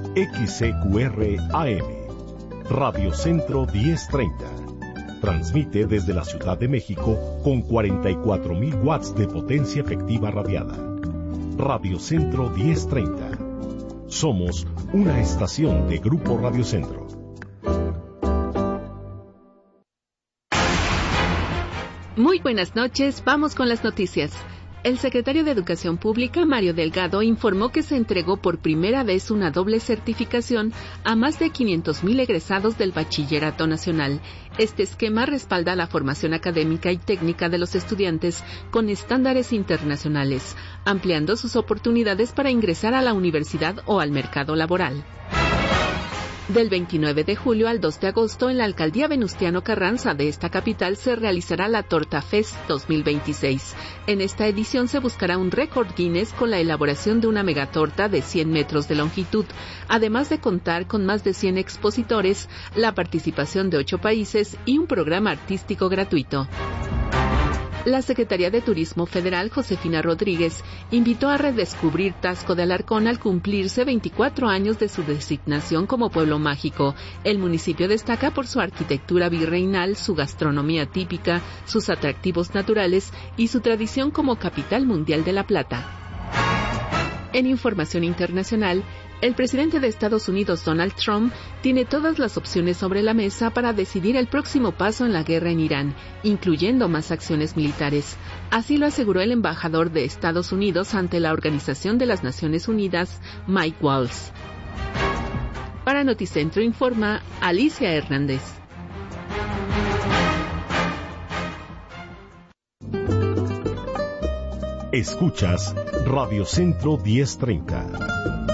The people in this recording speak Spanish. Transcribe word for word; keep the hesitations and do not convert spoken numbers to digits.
X C Q R A M, Radio Centro diez treinta. Transmite desde la Ciudad de México con cuarenta y cuatro mil watts de potencia efectiva radiada. Radio Centro diez treinta. Somos una estación de Grupo Radio Centro. Muy buenas noches, vamos con las noticias. El secretario de Educación Pública, Mario Delgado, informó que se entregó por primera vez una doble certificación a más de quinientos mil egresados del Bachillerato Nacional. Este esquema respalda la formación académica y técnica de los estudiantes con estándares internacionales, ampliando sus oportunidades para ingresar a la universidad o al mercado laboral. Del veintinueve de julio al dos de agosto, en la Alcaldía Venustiano Carranza de esta capital se realizará la Torta Fest dos mil veintiséis. En esta edición se buscará un récord Guinness con la elaboración de una megatorta de cien metros de longitud, además de contar con más de cien expositores, la participación de ocho países y un programa artístico gratuito. La Secretaría de Turismo Federal, Josefina Rodríguez, invitó a redescubrir Taxco de Alarcón al cumplirse veinticuatro años de su designación como pueblo mágico. El municipio destaca por su arquitectura virreinal, su gastronomía típica, sus atractivos naturales y su tradición como capital mundial de la plata. En información internacional, el presidente de Estados Unidos, Donald Trump, tiene todas las opciones sobre la mesa para decidir el próximo paso en la guerra en Irán, incluyendo más acciones militares. Así lo aseguró el embajador de Estados Unidos ante la Organización de las Naciones Unidas, Mike Waltz. Para Noticentro informa Alicia Hernández. Escuchas Radio Centro diez treinta.